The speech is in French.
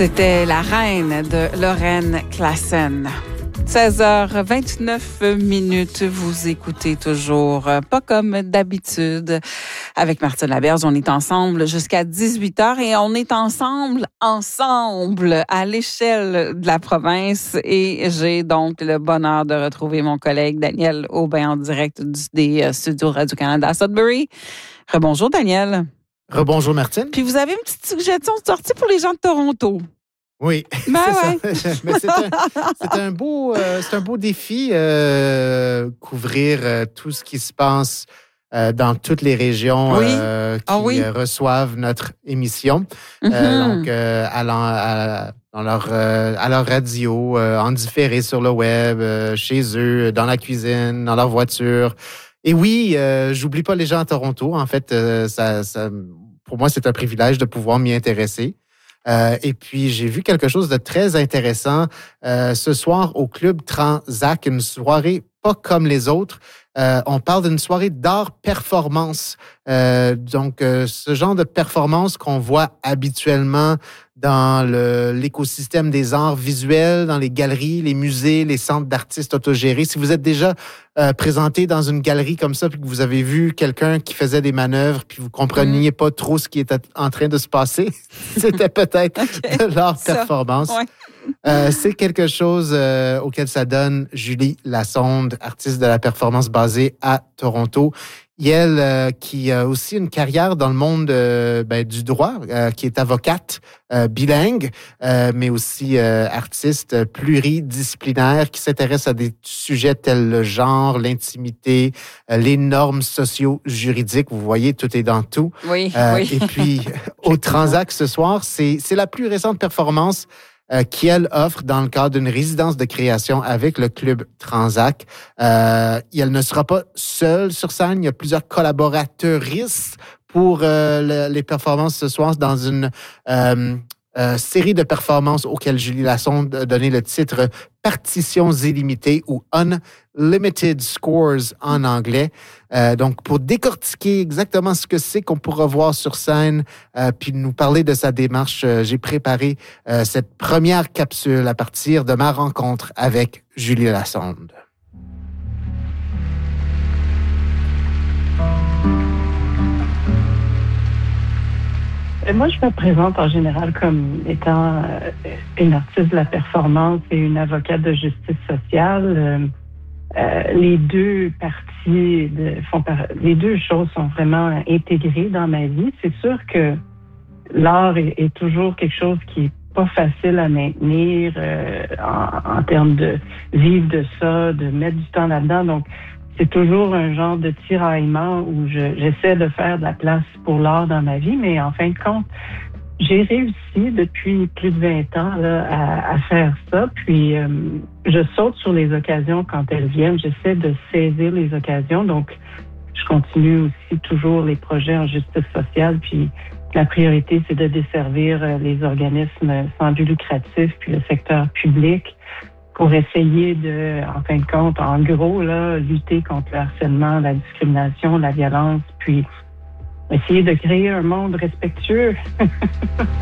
C'était la reine de Lorraine Klassen. 16h29. Vous écoutez toujours Pas comme d'habitude avec Martine Laberge. On est ensemble jusqu'à 18h et on est ensemble à l'échelle de la province. Et j'ai donc le bonheur de retrouver mon collègue Daniel Aubin en direct des studios Radio-Canada à Sudbury. Rebonjour Daniel. Rebonjour Martine. Puis vous avez une petite suggestion de sortie pour les gens de Toronto. Oui, ben c'est ça. Mais c'est un beau défi, couvrir tout ce qui se passe dans toutes les régions qui reçoivent notre émission. Donc, à leur radio, en différé sur le web, chez eux, dans la cuisine, dans leur voiture. Et oui, j'oublie pas les gens à Toronto. En fait, pour moi, c'est un privilège de pouvoir m'y intéresser. Et puis, j'ai vu quelque chose de très intéressant ce soir au Club Tranzac, une soirée pas comme les autres. On parle d'une soirée d'art-performance. Donc, ce genre de performance qu'on voit habituellement dans l'écosystème des arts visuels, dans les galeries, les musées, les centres d'artistes autogérés. Si vous êtes déjà présenté dans une galerie comme ça, puis que vous avez vu quelqu'un qui faisait des manœuvres, puis vous compreniez pas trop ce qui était en train de se passer, c'était peut-être de l'art-performance. C'est quelque chose auquel ça donne Julie Lassonde, artiste de la performance basée à Toronto. Et elle, qui a aussi une carrière dans le monde du droit, qui est avocate bilingue, mais aussi artiste pluridisciplinaire, qui s'intéresse à des sujets tels le genre, l'intimité, les normes socio-juridiques. Vous voyez, tout est dans tout. Oui. Et puis, au Tranzac ce soir, c'est la plus récente performance qu'elle offre dans le cadre d'une résidence de création avec le Club Tranzac. Elle ne sera pas seule sur scène. Il y a plusieurs collaborateuristes pour les performances ce soir dans une série de performances auxquelles Julie Lassonde a donné le titre Partitions illimitées ou Unlimited Scores en anglais. Donc, pour décortiquer exactement ce que c'est qu'on pourra voir sur scène, puis nous parler de sa démarche, j'ai préparé cette première capsule à partir de ma rencontre avec Julie Lassonde. Moi, je me présente en général comme étant une artiste de la performance et une avocate de justice sociale. Les deux parties les deux choses sont vraiment intégrées dans ma vie. C'est sûr que l'art est toujours quelque chose qui est pas facile à maintenir en termes de vivre de ça, de mettre du temps là-dedans. Donc, c'est toujours un genre de tiraillement où j'essaie de faire de la place pour l'art dans ma vie, mais en fin de compte, j'ai réussi depuis plus de 20 ans là, à faire ça. Puis, je saute sur les occasions quand elles viennent. J'essaie de saisir les occasions. Donc, je continue aussi toujours les projets en justice sociale. Puis, la priorité, c'est de desservir les organismes sans but lucratif puis le secteur public pour essayer de, en fin de compte, en gros, là, lutter contre le harcèlement, la discrimination, la violence, puis essayer de créer un monde respectueux.